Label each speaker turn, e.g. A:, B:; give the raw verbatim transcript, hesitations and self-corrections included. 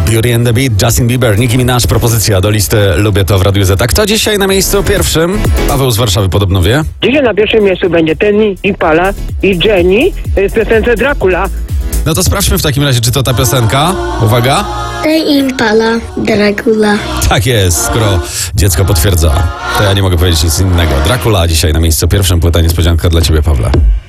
A: Beauty and the Beat, Justin Bieber, Nicki Minaj, propozycja do listy Lubię to w Radiu Z. A kto dzisiaj na miejscu pierwszym? Paweł z Warszawy podobno wie.
B: Dzisiaj na pierwszym miejscu będzie Tenny Impala i Jenny w piosence Dracula.
A: No to sprawdźmy w takim razie, czy to ta piosenka. Uwaga.
C: Ten Impala, Dracula.
A: Tak jest, skoro dziecko potwierdza, to ja nie mogę powiedzieć nic innego. Dracula dzisiaj na miejscu pierwszym, płyta niespodzianka dla ciebie, Pawle.